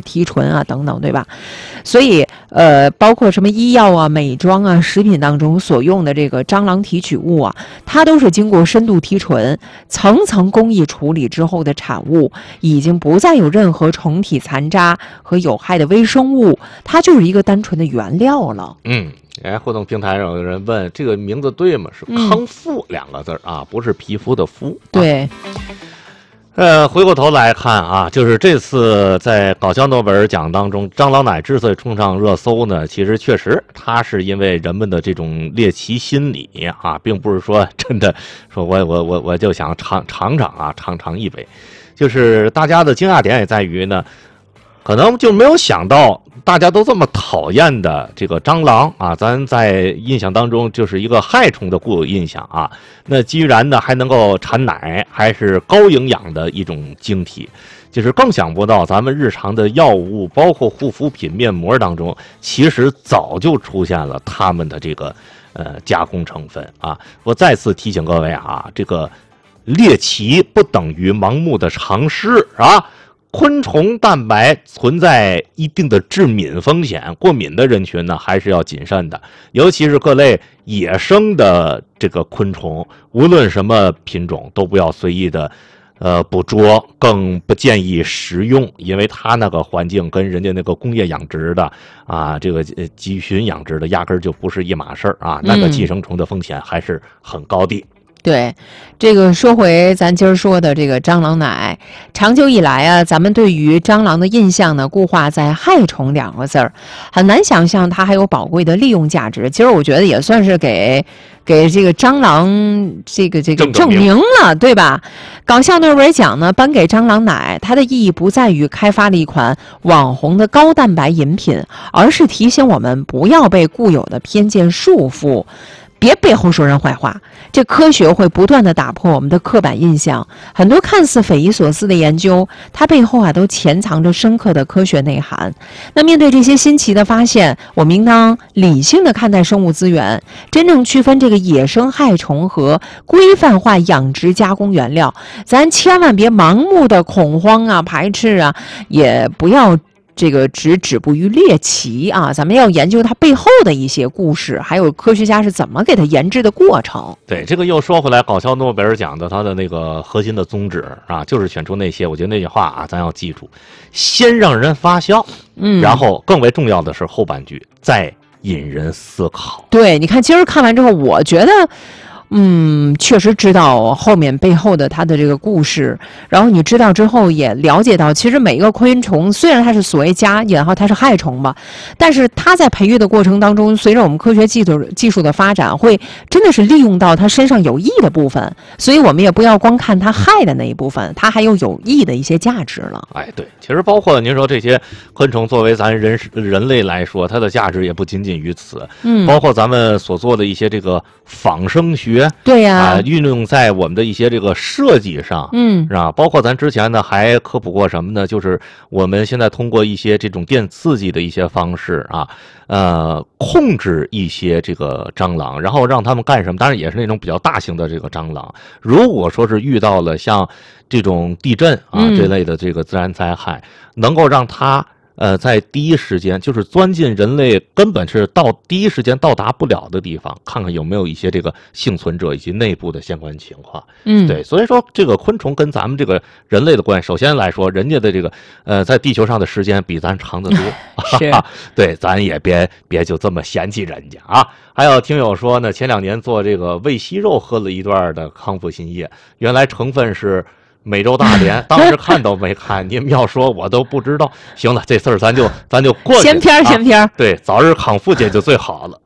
提纯啊等等，对吧？所以包括什么医药啊、美妆啊、食品当中所用的这个蟑螂提取物啊，它都是经过深度提纯、层层工艺处理之后的产物，已经不再有任何虫体残渣和有害的微生物，它就是一个单纯的原料了。 互动平台上有人问这个名字对吗？是康复2个字啊，不是皮肤的肤。 对。 回过头来看啊，就是这次在搞笑诺贝尔奖当中，蟑螂奶之所以冲上热搜呢，其实确实它是因为人们的这种猎奇心理啊，并不是说真的说我就想尝一杯，就是大家的惊讶点也在于呢，可能就没有想到大家都这么讨厌的这个蟑螂啊，咱在印象当中就是一个害虫的固有印象啊，那居然呢还能够产奶，还是高营养的一种晶体，就是更想不到咱们日常的药物，包括护肤品、面膜当中，其实早就出现了它们的这个加工成分啊。我再次提醒各位啊，这个猎奇不等于盲目的尝试啊。昆虫蛋白存在一定的致敏风险，过敏的人群呢还是要谨慎的，尤其是各类野生的这个昆虫，无论什么品种都不要随意的捕捉，更不建议食用，因为它那个环境跟人家那个工业养殖的啊，这个集群养殖的压根儿就不是一码事儿啊，那个寄生虫的风险还是很高的。 对，这个说回咱今儿说的这个蟑螂奶，长久以来啊，咱们对于蟑螂的印象呢，固化在害虫2个字儿，很难想象它还有宝贵的利用价值。其实我觉得也算是给这个蟑螂这个证明了，对吧？搞笑诺贝尔奖呢颁给蟑螂奶，它的意义不在于开发了一款网红的高蛋白饮品，而是提醒我们不要被固有的偏见束缚。别背后说人坏话，这科学会不断的打破我们的刻板印象。很多看似匪夷所思的研究，它背后啊都潜藏着深刻的科学内涵。那面对这些新奇的发现，我们应当理性的看待生物资源，真正区分这个野生害虫和规范化养殖加工原料。咱千万别盲目的恐慌啊、排斥啊，也不要这个只止步于猎奇啊，咱们要研究它背后的一些故事，还有科学家是怎么给它研制的过程。 对，这个又说回来，搞笑诺贝尔奖的它的那个核心的宗旨啊，就是选出那些，我觉得那句话啊，咱要记住，先让人发笑，然后更为重要的是后半句，再引人思考。 对，你看，今儿看完之后，我觉得。确实知道后面背后的它的这个故事，然后你知道之后也了解到，其实每一个昆虫虽然它是所谓加引号它是害虫吧，但是它在培育的过程当中，随着我们科学技术的发展，会真的是利用到它身上有益的部分，所以我们也不要光看它害的那一部分，它还有益的一些价值了。 哎，对，其实包括您说这些昆虫作为咱人类来说，它的价值也不仅仅于此，包括咱们所做的一些这个仿生学。 对呀， 运用在我们的一些这个设计上，是吧？包括咱之前呢还科普过什么呢？就是我们现在通过一些这种电刺激的一些方式啊，控制一些这个蟑螂，然后让他们干什么？当然也是那种比较大型的这个蟑螂。如果说是遇到了像这种地震啊这类的这个自然灾害，能够让它在第一时间就是钻进人类根本是第一时间到达不了的地方，看看有没有一些这个幸存者以及内部的相关情况。对，所以说这个昆虫跟咱们这个人类的关系，首先来说，人家的这个在地球上的时间比咱长得多， 是对，咱也别就这么嫌弃人家啊。还有听友说呢，前2年做这个喂息肉喝了一段的康复新液，原来成分是美洲大蠊，当时看都没看，你们要说我都不知道。行了，这事儿咱就过去。 闲篇。 对，早日康复去就最好了。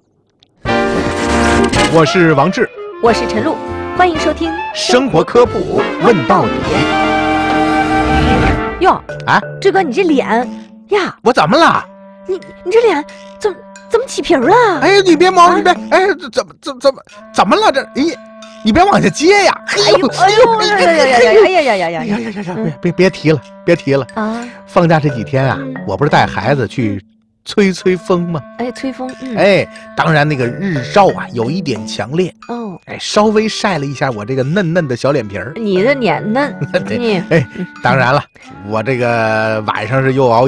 我是王志， 我是陈露，欢迎收听生活科普问到底。 哟啊，志哥，你这脸呀， 我怎么了？ 你这脸怎么起皮了？ 哎，你别毛，你别，哎，怎么了这？咦？你别往下接呀！ 哎呦， 别提了啊！放假这几天啊，我不是带孩子去吹风吗？ 哎，吹风， 哎，当然那个日照啊有一点强烈哦，哎，稍微晒了一下我这个嫩嫩的小脸皮儿。 你的脸嫩， 对，哎，当然了，我这个晚上是又熬